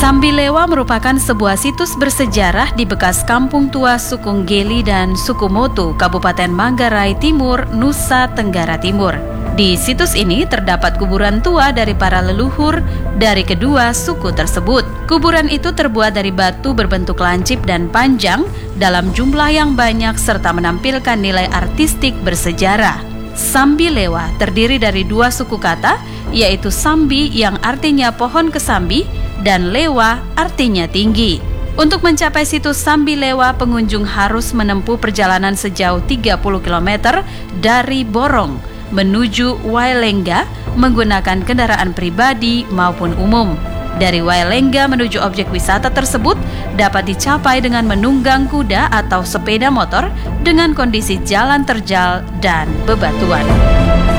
Sambilewa merupakan sebuah situs bersejarah di bekas kampung tua suku Geli dan suku Motu, Kabupaten Manggarai Timur, Nusa Tenggara Timur. Di situs ini terdapat kuburan tua dari para leluhur dari kedua suku tersebut. Kuburan itu terbuat dari batu berbentuk lancip dan panjang dalam jumlah yang banyak serta menampilkan nilai artistik bersejarah. Sambilewa terdiri dari dua suku kata, yaitu Sambi yang artinya pohon kesambi dan Lewa artinya tinggi. Untuk mencapai situs Sambilewa, pengunjung harus menempuh perjalanan sejauh 30 km dari Borong menuju Wailengga menggunakan kendaraan pribadi maupun umum. Dari Wailengga menuju objek wisata tersebut dapat dicapai dengan menunggang kuda atau sepeda motor dengan kondisi jalan terjal dan bebatuan.